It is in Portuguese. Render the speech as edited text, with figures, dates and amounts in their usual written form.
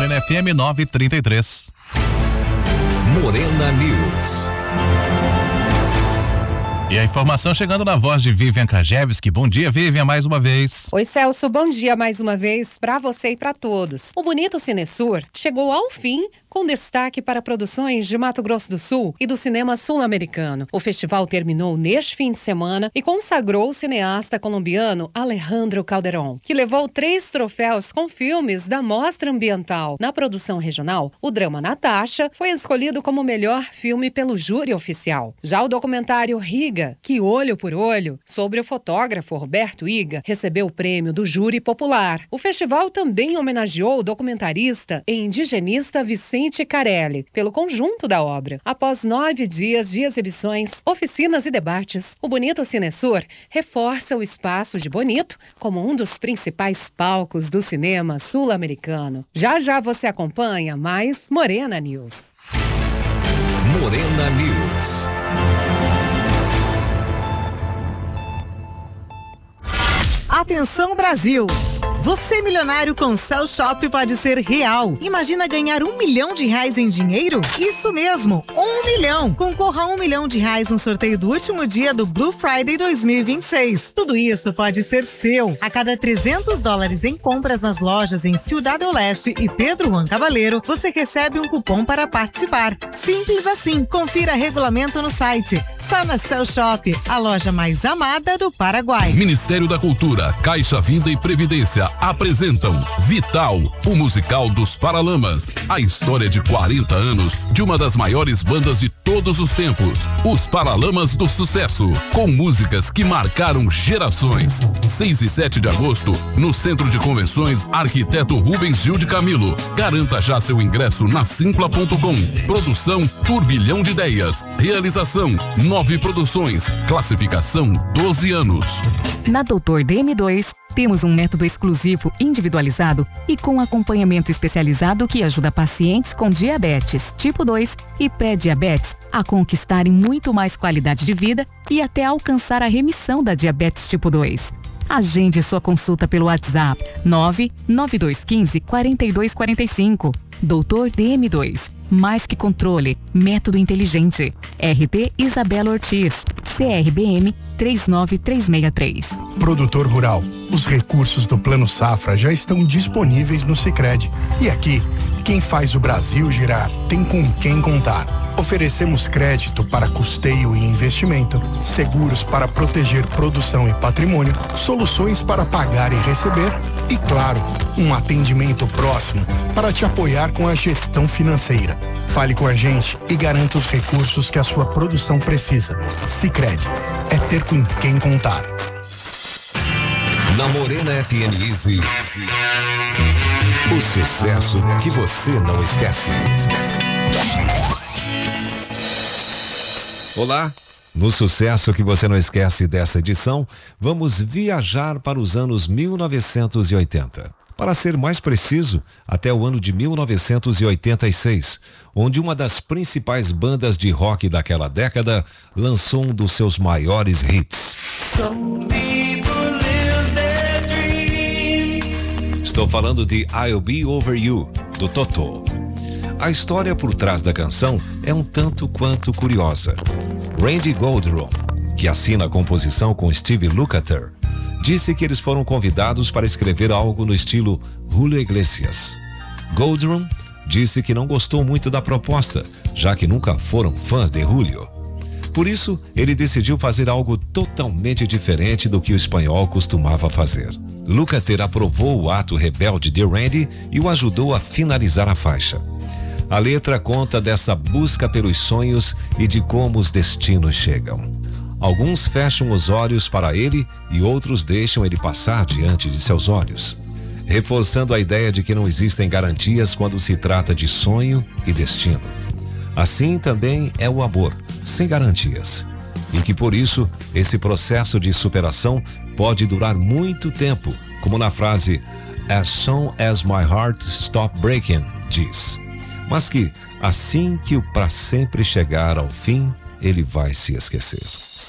Morena FM 933. Morena News. E a informação chegando na voz de Vivian Krajewski. Bom dia, Vivian, mais uma vez. Oi, Celso, bom dia mais uma vez para você e para todos. O Bonito Cinesur chegou ao fim com destaque para produções de Mato Grosso do Sul e do cinema sul-americano. O festival terminou neste fim de semana e consagrou o cineasta colombiano Alejandro Calderón, que levou 3 troféus com filmes da Mostra Ambiental. Na produção regional, o drama Natasha foi escolhido como o melhor filme pelo júri oficial. Já o documentário Riga, Que Olho por Olho, sobre o fotógrafo Roberto Iga, recebeu o prêmio do júri popular. O festival também homenageou o documentarista e indigenista Vicente Carelli pelo conjunto da obra. Após 9 dias de exibições, oficinas e debates, o Bonito Cinesur reforça o espaço de Bonito como um dos principais palcos do cinema sul-americano. Já já você acompanha mais Morena News. Morena News. Atenção, Brasil! Você milionário com Cell Shop pode ser real. Imagina ganhar R$1 milhão em dinheiro? Isso mesmo, 1 milhão. Concorra a R$1 milhão no sorteio do último dia do Blue Friday 2026. Tudo isso pode ser seu. A cada $300 em compras nas lojas em Ciudad del Leste e Pedro Juan Caballero, você recebe um cupom para participar. Simples assim. Confira regulamento no site. Só na Cell Shop, a loja mais amada do Paraguai. Ministério da Cultura, Caixa Vida e Previdência apresentam Vital, o musical dos Paralamas. A história de 40 anos de uma das maiores bandas de todos os tempos, os Paralamas do Sucesso, com músicas que marcaram gerações. 6 e 7 de agosto, no Centro de Convenções Arquiteto Rubens Gil de Camilo. Garanta já seu ingresso na Simpla.com. Produção Turbilhão de Ideias. Realização 9 Produções. Classificação 12 anos. Na Doutor DM2, temos um método exclusivo, individualizado e com acompanhamento especializado que ajuda pacientes com diabetes tipo 2 e pré-diabetes a conquistarem muito mais qualidade de vida e até alcançar a remissão da diabetes tipo 2. Agende sua consulta pelo WhatsApp 99215 4245. Doutor DM2. Mais que controle, método inteligente. RT Isabela Ortiz, CRBM 39363. Produtor rural, os recursos do Plano Safra já estão disponíveis no Sicredi. E aqui, quem faz o Brasil girar tem com quem contar. Oferecemos crédito para custeio e investimento, seguros para proteger produção e patrimônio, soluções para pagar e receber e, claro, um atendimento próximo para te apoiar com a gestão financeira. Fale com a gente e garanta os recursos que a sua produção precisa. Sicredi, é ter com quem contar. Na Morena FM Easy, o sucesso que você não esquece. Olá, no sucesso que você não esquece dessa edição, vamos viajar para os anos 1980. Para ser mais preciso, até o ano de 1986, onde uma das principais bandas de rock daquela década lançou um dos seus maiores hits. Estou falando de I'll Be Over You, do Totó. A história por trás da canção é um tanto quanto curiosa. Randy Goldrum, que assina a composição com Steve Lukather, disse que eles foram convidados para escrever algo no estilo Julio Iglesias. Goldrum disse que não gostou muito da proposta, já que nunca foram fãs de Julio. Por isso, ele decidiu fazer algo totalmente diferente do que o espanhol costumava fazer. Lukather aprovou o ato rebelde de Randy e o ajudou a finalizar a faixa. A letra conta dessa busca pelos sonhos e de como os destinos chegam. Alguns fecham os olhos para ele e outros deixam ele passar diante de seus olhos, reforçando a ideia de que não existem garantias quando se trata de sonho e destino. Assim também é o amor, sem garantias. E que por isso, esse processo de superação pode durar muito tempo, como na frase As soon as my heart stop breaking, diz. Mas que, assim que o pra sempre chegar ao fim, ele vai se esquecer.